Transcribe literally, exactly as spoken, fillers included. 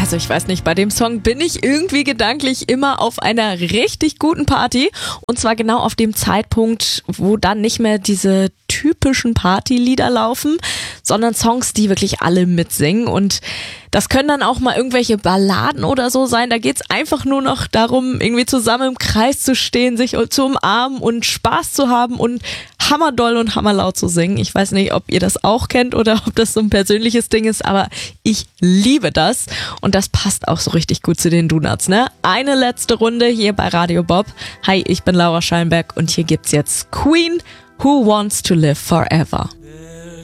Also ich weiß nicht, bei dem Song bin ich irgendwie gedanklich immer auf einer richtig guten Party. Und zwar genau auf dem Zeitpunkt, wo dann nicht mehr diese typischen Partylieder laufen, sondern Songs, die wirklich alle mitsingen. Und das können dann auch mal irgendwelche Balladen oder so sein. Da geht's einfach nur noch darum, irgendwie zusammen im Kreis zu stehen, sich zu umarmen und Spaß zu haben und hammerdoll und hammerlaut zu singen. Ich weiß nicht, ob ihr das auch kennt oder ob das so ein persönliches Ding ist, aber ich liebe das. Und das passt auch so richtig gut zu den Donuts, ne? Eine letzte Runde hier bei Radio Bob. Hi, ich bin Laura Schallenberg und hier gibt's jetzt Queen, Who Wants to Live Forever.